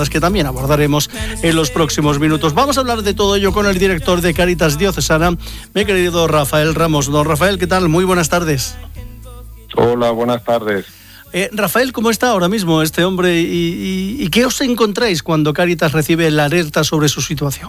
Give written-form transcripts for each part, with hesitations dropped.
que también abordaremos en los próximos minutos. Vamos a hablar de todo ello con el director de Cáritas Diocesana, mi querido Rafael Ramos. Don Rafael, ¿qué tal? Muy buenas tardes. Hola, buenas tardes. Rafael, ¿cómo está ahora mismo este hombre y qué os encontráis cuando Cáritas recibe la alerta sobre su situación?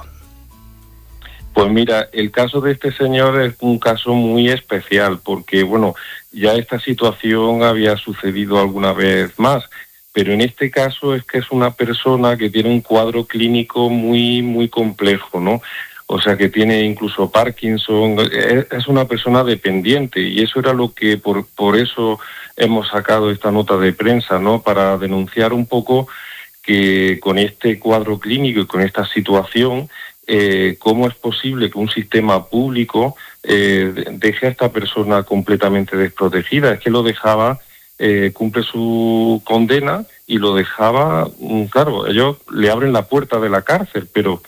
Pues mira, el caso de este señor es un caso muy especial porque, bueno, ya esta situación había sucedido alguna vez más, pero en este caso es que es una persona que tiene un cuadro clínico muy complejo, ¿no? O sea, que tiene incluso Parkinson, es una persona dependiente y eso era lo que por eso hemos sacado esta nota de prensa, ¿no? Para denunciar un poco que con este cuadro clínico y con esta situación, cómo es posible que un sistema público deje a esta persona completamente desprotegida. Es que lo dejaba, cumple su condena y lo dejaba, claro, ellos le abren la puerta de la cárcel, pero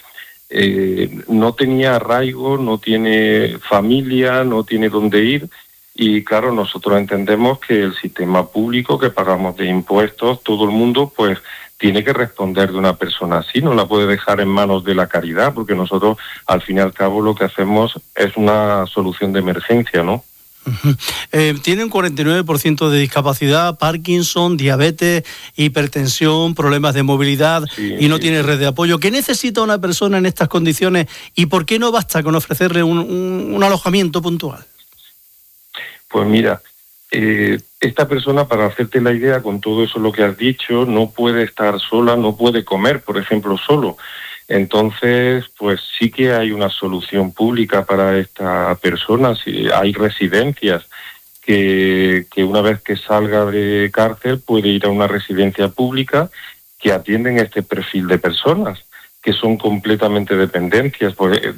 no tenía arraigo, no tiene familia, no tiene dónde ir. Y claro, nosotros entendemos que el sistema público que pagamos de impuestos, todo el mundo pues tiene que responder de una persona así, no la puede dejar en manos de la caridad, porque nosotros al fin y al cabo lo que hacemos es una solución de emergencia, ¿no? Tiene un 49% de discapacidad, Parkinson, diabetes, hipertensión, problemas de movilidad y no tiene red de apoyo. ¿Qué necesita una persona en estas condiciones y por qué no basta con ofrecerle un alojamiento puntual? Pues mira, esta persona, para hacerte la idea, con todo eso lo que has dicho, no puede estar sola, no puede comer, por ejemplo, solo. Entonces, pues sí que hay una solución pública para esta persona. Sí, hay residencias que una vez que salga de cárcel puede ir a una residencia pública que atienden este perfil de personas que son completamente dependientes,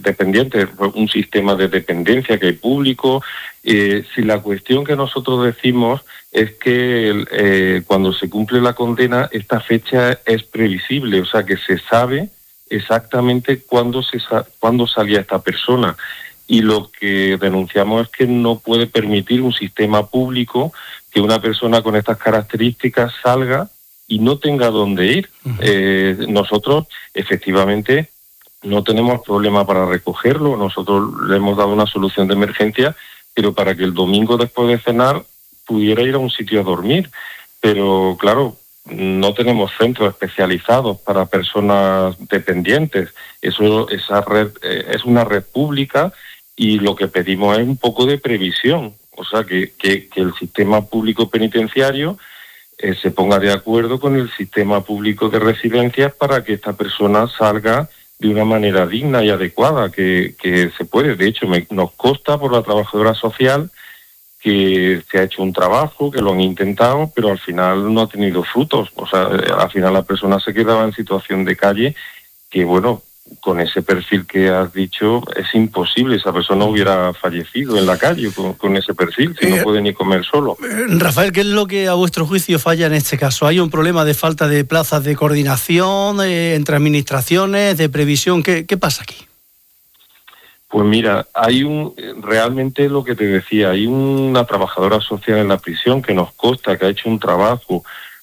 un sistema de dependencia que hay público. Si la cuestión que nosotros decimos es que cuando se cumple la condena, esta fecha es previsible, o sea que se sabe exactamente cuándo salía esta persona. Y lo que denunciamos es que no puede permitir un sistema público que una persona con estas características salga y no tenga dónde ir. Nosotros, efectivamente, no tenemos problema para recogerlo. Nosotros le hemos dado una solución de emergencia, pero para que el domingo después de cenar pudiera ir a un sitio a dormir. Pero, claro, no tenemos centros especializados para personas dependientes. Esa red es una red pública y lo que pedimos es un poco de previsión. O sea, que el sistema público penitenciario se ponga de acuerdo con el sistema público de residencias para que esta persona salga de una manera digna y adecuada, que se puede. De hecho, nos consta por la trabajadora social que se ha hecho un trabajo, que lo han intentado, pero al final no ha tenido frutos. O sea, al final la persona se quedaba en situación de calle, que bueno, con ese perfil que has dicho, es imposible. Esa persona hubiera fallecido en la calle con ese perfil, si no puede ni comer solo. Rafael, ¿qué es lo que a vuestro juicio falla en este caso? ¿Hay un problema de falta de plazas de coordinación entre administraciones, de previsión? ¿Qué pasa aquí? Pues mira, realmente lo que te decía, hay una trabajadora social en la prisión que nos consta que ha hecho un trabajo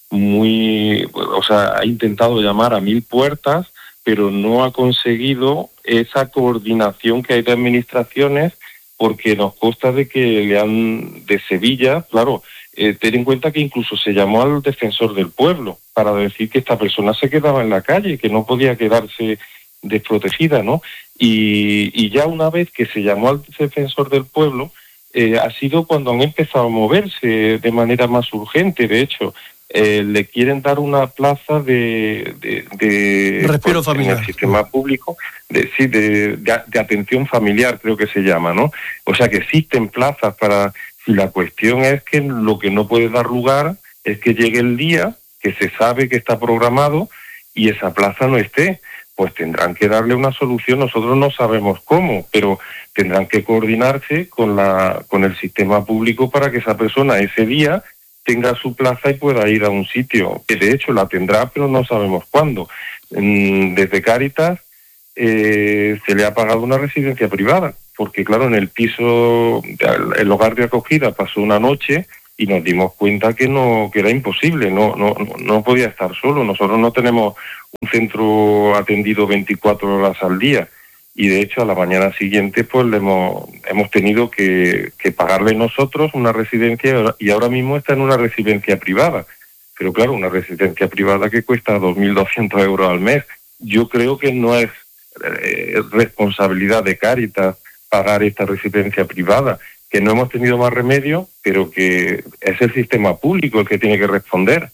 ha intentado llamar a 1000 puertas, pero no ha conseguido esa coordinación que hay de administraciones, porque nos consta de que de Sevilla, claro, ten en cuenta que incluso se llamó al defensor del pueblo para decir que esta persona se quedaba en la calle, que no podía quedarse desprotegida, ¿no? Y ya una vez que se llamó al defensor del pueblo, ha sido cuando han empezado a moverse de manera más urgente. De hecho, le quieren dar una plaza de respiro familiar en el sistema público, de atención familiar, creo que se llama, ¿no? O sea que existen plazas si la cuestión es que lo que no puede dar lugar es que llegue el día que se sabe que está programado y esa plaza no esté. Pues tendrán que darle una solución. Nosotros no sabemos cómo, pero tendrán que coordinarse con el sistema público para que esa persona ese día tenga su plaza y pueda ir a un sitio, que de hecho la tendrá, pero no sabemos cuándo. Desde Cáritas se le ha pagado una residencia privada, porque claro, en el piso, el hogar de acogida pasó una noche y nos dimos cuenta que era imposible, no podía estar solo. Nosotros no tenemos un centro atendido 24 horas al día, y de hecho a la mañana siguiente pues hemos tenido que pagarle nosotros una residencia, y ahora mismo está en una residencia privada. Pero claro, una residencia privada que cuesta 2.200 euros al mes. Yo creo que no es responsabilidad de Cáritas pagar esta residencia privada, que no hemos tenido más remedio, pero que es el sistema público el que tiene que responder.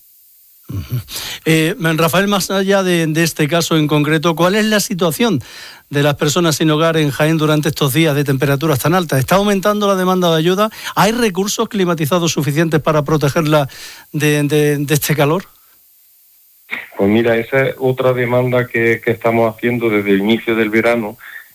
Rafael, más allá de este caso en concreto, ¿cuál es la situación de las personas sin hogar en Jaén durante estos días de temperaturas tan altas? ¿Está aumentando la demanda de ayuda? ¿Hay recursos climatizados suficientes para protegerla de este calor? Pues mira, esa es otra demanda que estamos haciendo desde el inicio del verano,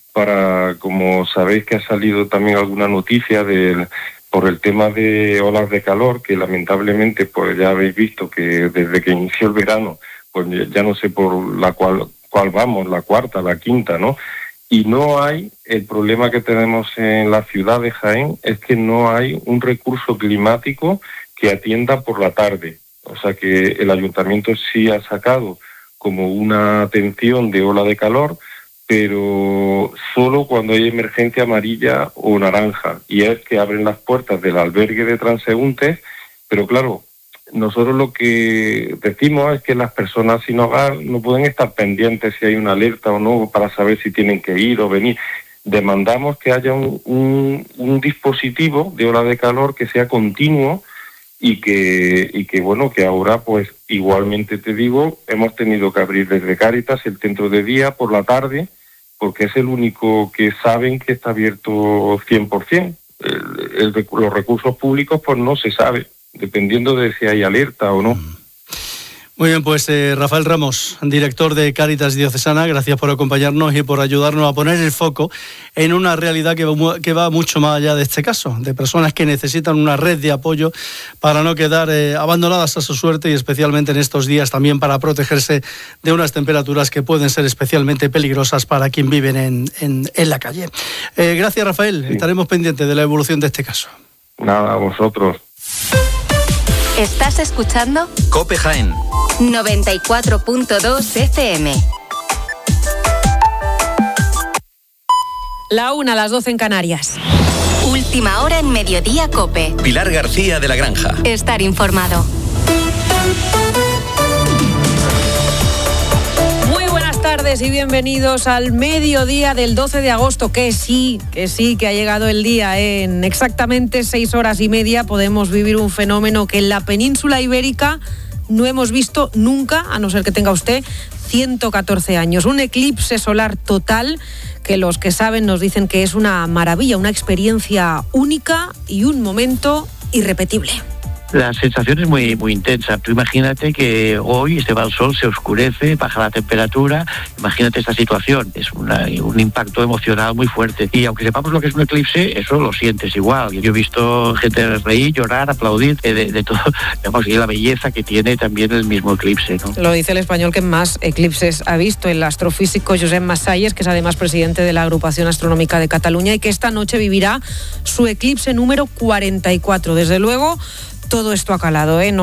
como sabéis que ha salido también alguna noticia por el tema de olas de calor, que lamentablemente pues ya habéis visto que desde que inició el verano, pues ya no sé por la cual vamos, la cuarta, la quinta, ¿no? Y no hay, el problema que tenemos en la ciudad de Jaén es que no hay un recurso climático que atienda por la tarde. O sea que el ayuntamiento sí ha sacado como una atención de ola de calor, pero solo cuando hay emergencia amarilla o naranja, y es que abren las puertas del albergue de transeúntes. Pero claro, nosotros lo que decimos es que las personas sin hogar no pueden estar pendientes si hay una alerta o no para saber si tienen que ir o venir. Demandamos que haya un dispositivo de ola de calor que sea continuo, y que bueno, que ahora pues igualmente te digo, hemos tenido que abrir desde Cáritas el centro de día por la tarde, porque es el único que saben que está abierto 100%. Los recursos públicos pues no se sabe, dependiendo de si hay alerta o no. Muy bien, pues Rafael Ramos, director de Cáritas Diocesana, gracias por acompañarnos y por ayudarnos a poner el foco en una realidad que va mucho más allá de este caso, de personas que necesitan una red de apoyo para no quedar abandonadas a su suerte, y especialmente en estos días también para protegerse de unas temperaturas que pueden ser especialmente peligrosas para quien vive en la calle. Gracias, Rafael. Sí. Estaremos pendientes de la evolución de este caso. Nada, a vosotros. ¿Estás escuchando? COPE Jaén 94.2 FM. La 1, las 12 en Canarias. Última hora en Mediodía COPE. Pilar García de la Granja. Estar informado. Buenas tardes y bienvenidos al mediodía del 12 de agosto, que sí, que ha llegado el día. En exactamente 6 horas y media podemos vivir un fenómeno que en la península ibérica no hemos visto nunca, a no ser que tenga usted 114 años. Un eclipse solar total que los que saben nos dicen que es una maravilla, una experiencia única y un momento irrepetible. La sensación es muy, muy intensa. Tú imagínate que hoy se va el sol, se oscurece, baja la temperatura. Imagínate esta situación. Es un impacto emocional muy fuerte. Y aunque sepamos lo que es un eclipse, eso lo sientes igual. Yo he visto gente reír, llorar, aplaudir, de todo. Vemos que la belleza que tiene también el mismo eclipse, ¿no? Lo dice el español que más eclipses ha visto, el astrofísico Josep Massalles, que es además presidente de la Agrupación Astronómica de Cataluña, y que esta noche vivirá su eclipse número 44. Desde luego, todo esto ha calado, ¿eh?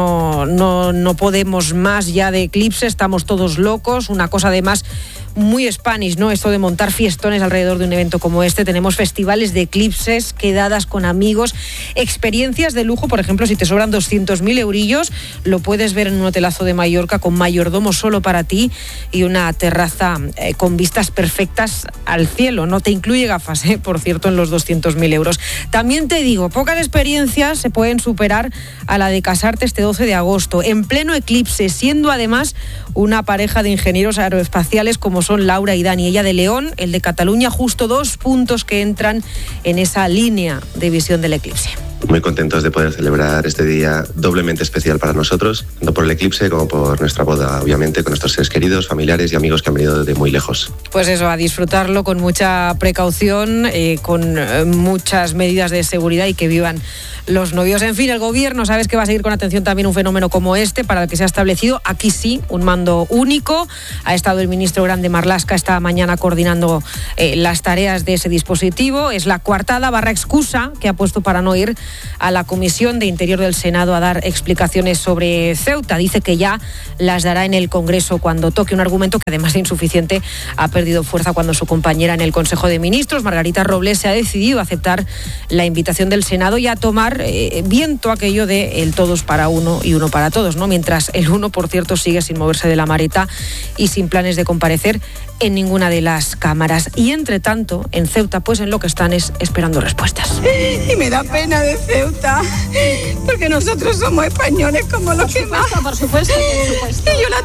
No podemos más ya de eclipse, estamos todos locos. Una cosa además muy Spanish, ¿no? Esto de montar fiestones alrededor de un evento como este. Tenemos festivales de eclipses, quedadas con amigos, experiencias de lujo. Por ejemplo, si te sobran 200.000 eurillos, lo puedes ver en un hotelazo de Mallorca con mayordomo solo para ti y una terraza con vistas perfectas al cielo. No te incluye gafas, por cierto, en los 200.000 euros. También te digo, pocas experiencias se pueden superar a la de casarte este 12 de agosto, en pleno eclipse, siendo además una pareja de ingenieros aeroespaciales como son Laura y Dani, ella de León, el de Cataluña, justo 2 puntos que entran en esa línea de visión del eclipse. Muy contentos de poder celebrar este día doblemente especial para nosotros, tanto por el eclipse como por nuestra boda, obviamente, con nuestros seres queridos, familiares y amigos que han venido de muy lejos. Pues eso, a disfrutarlo con mucha precaución, con muchas medidas de seguridad, y que vivan los novios. En fin, el gobierno, sabes que va a seguir con atención también un fenómeno como este, para el que se ha establecido, aquí sí, un mando único. Ha estado el ministro Grande Marlaska esta mañana coordinando las tareas de ese dispositivo. Es la coartada / excusa que ha puesto para no ir a la Comisión de Interior del Senado a dar explicaciones sobre Ceuta. Dice que ya las dará en el Congreso cuando toque, un argumento que además de insuficiente ha perdido fuerza cuando su compañera en el Consejo de Ministros, Margarita Robles, se ha decidido a aceptar la invitación del Senado y a tomar viento aquello de el todos para uno y uno para todos, ¿no? Mientras el uno, por cierto, sigue sin moverse de la mareta y sin planes de comparecer en ninguna de las cámaras. Y entre tanto, en Ceuta, pues en lo que están es esperando respuestas. Y me da pena de Ceuta, porque nosotros somos españoles como los que más. Por supuesto. Y yo la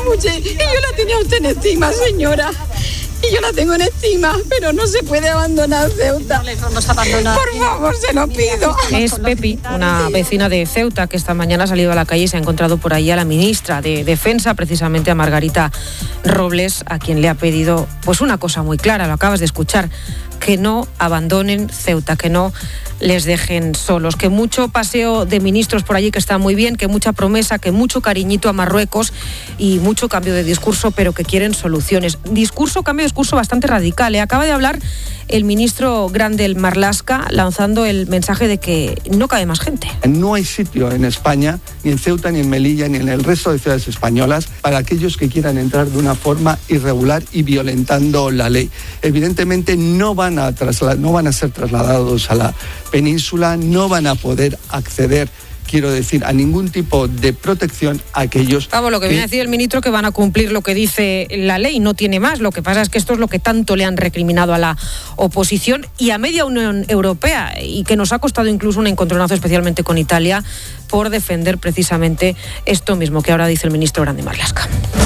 tenía usted en estima, señora. Y yo la tengo en estima, pero no se puede abandonar Ceuta. Por favor, se lo pido. Es Pepi, una vecina de Ceuta, que esta mañana ha salido a la calle y se ha encontrado por ahí a la ministra de Defensa, precisamente a Margarita Robles, a quien le ha pedido pues una cosa muy clara, lo acabas de escuchar, que no abandonen Ceuta, que no les dejen solos, que mucho paseo de ministros por allí, que está muy bien, que mucha promesa, que mucho cariñito a Marruecos y mucho cambio de discurso, pero que quieren soluciones. Cambio de discurso bastante radical. Acaba de hablar el ministro Grandel Marlaska lanzando el mensaje de que no cabe más gente. No hay sitio en España, ni en Ceuta, ni en Melilla, ni en el resto de ciudades españolas, para aquellos que quieran entrar de una forma irregular y violentando la ley. Evidentemente no van a ser trasladados a la península, no van a poder acceder, quiero decir, a ningún tipo de protección a aquellos... Lo que viene a decir el ministro, que van a cumplir lo que dice la ley, no tiene más. Lo que pasa es que esto es lo que tanto le han recriminado a la oposición y a media Unión Europea, y que nos ha costado incluso un encontronazo, especialmente con Italia, por defender precisamente esto mismo que ahora dice el ministro Grande Marlaska.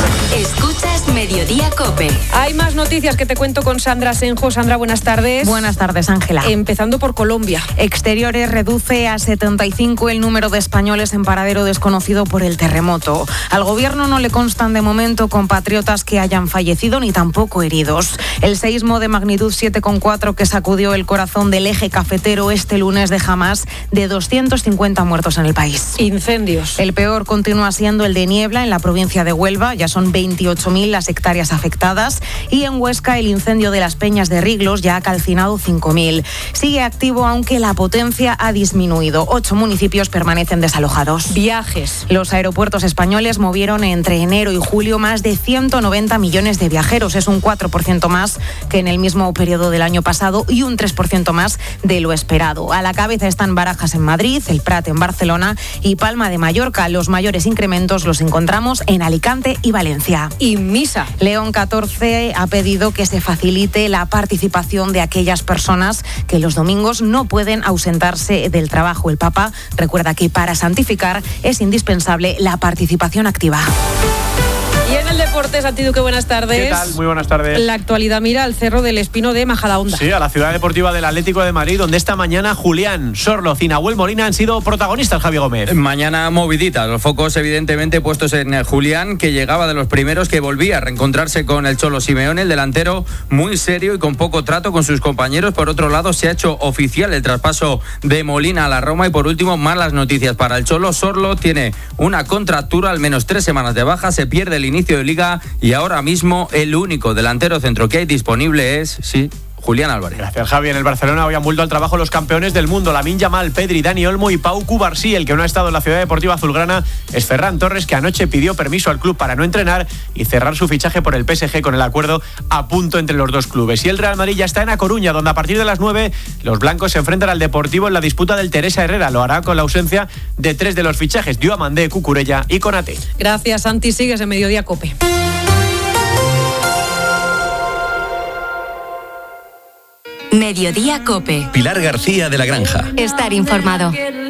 Escuchas Mediodía COPE. Hay más noticias que te cuento con Sandra Senjo. Sandra, buenas tardes. Buenas tardes, Ángela. Empezando por Colombia. Exteriores reduce a 75 el número de españoles en paradero desconocido por el terremoto. Al gobierno no le constan de momento compatriotas que hayan fallecido ni tampoco heridos. El seísmo de magnitud 7,4 que sacudió el corazón del eje cafetero este lunes deja más de 250 muertos en el país. Incendios. El peor continúa siendo el de Niebla, en la provincia de Huelva. Ya son 28.000 las hectáreas afectadas. Y en Huesca, el incendio de las Peñas de Riglos ya ha calcinado 5.000. Sigue activo, aunque la potencia ha disminuido. 8 municipios permanecen desalojados. Viajes. Los aeropuertos españoles movieron entre enero y julio más de 190 millones de viajeros. Es un 4% más que en el mismo periodo del año pasado y un 3% más de lo esperado. A la cabeza están Barajas en Madrid, el Prat en Barcelona y Palma de Mallorca. Los mayores incrementos los encontramos en Alicante y Valencia. Y Misa. León XIV ha pedido que se facilite la participación de aquellas personas que los domingos no pueden ausentarse del trabajo. El Papa recuerda que para santificar es indispensable la participación activa. Y en el deporte, Santi Duque, buenas tardes. ¿Qué tal? Muy buenas tardes. La actualidad mira al Cerro del Espino de Majadahonda. Sí, a la ciudad deportiva del Atlético de Madrid, donde esta mañana Julián Sorloz y Nahuel Molina han sido protagonistas, Javi Gómez. Mañana movidita, los focos evidentemente puestos en Julián, que llegaba de los primeros, que volvía a reencontrarse con el Cholo Simeone, el delantero muy serio y con poco trato con sus compañeros. Por otro lado, se ha hecho oficial el traspaso de Molina a la Roma. Y por último, malas noticias para el Cholo. Sorloz tiene una contractura, al menos 3 semanas de baja, se pierde el inicio de Liga y ahora mismo el único delantero centro que hay disponible es, Julián Álvarez. Gracias, Javi. En el Barcelona hoy han vuelto al trabajo los campeones del mundo, Lamine Yamal, Pedri, Dani Olmo y Pau Cubarsí. El que no ha estado en la ciudad deportiva azulgrana es Ferran Torres, que anoche pidió permiso al club para no entrenar y cerrar su fichaje por el PSG, con el acuerdo a punto entre los dos clubes. Y el Real Madrid ya está en A Coruña, donde a partir de las 9 los blancos se enfrentan al Deportivo en la disputa del Teresa Herrera. Lo hará con la ausencia de 3 de los fichajes, Diomandé, Cucurella y Konate. Gracias, Santi. Sigues en Mediodía COPE. Mediodía COPE. Pilar García de la Granja. Estar informado.